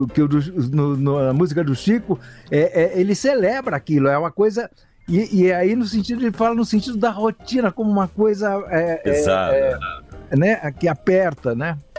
a música do Chico, ele celebra aquilo, é uma coisa... E aí, no sentido, ele fala no sentido da rotina, como uma coisa Exato. Né, que aperta, né?